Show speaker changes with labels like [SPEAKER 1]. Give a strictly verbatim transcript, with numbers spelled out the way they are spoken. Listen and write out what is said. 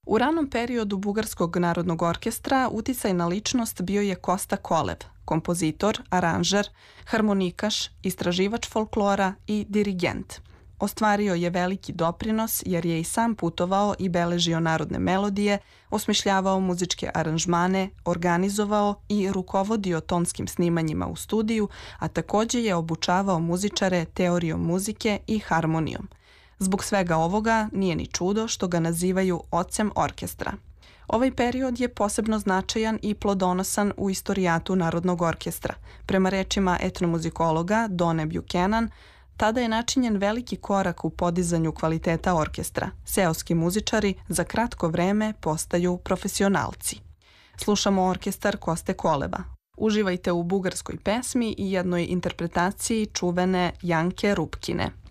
[SPEAKER 1] U ranom periodu Bugarskog narodnog orkestra uticaj na ličnost bio je Kosta Kolev, kompozitor, aranžer, harmonikaš, istraživač folklora i dirigent. Ostvario je veliki doprinos jer je i sam putovao i beležio narodne melodije, osmišljavao muzičke aranžmane, organizovao i rukovodio tonskim snimanjima u studiju, a takođe je obučavao muzičare teorijom muzike i harmonijom. Zbog svega ovoga nije ni čudo što ga nazivaju ocem orkestra. Ovaj period je posebno značajan i plodonosan u istorijatu Narodnog orkestra. Prema rečima etnomuzikologa Done Buchanan, tada je načinjen veliki korak u podizanju kvaliteta orkestra. Seoski muzičari za kratko vreme postaju profesionalci. Slušamo orkestar Koste Koleva. Uživajte u bugarskoj pesmi i jednoj interpretaciji čuvene Janke Rupkine.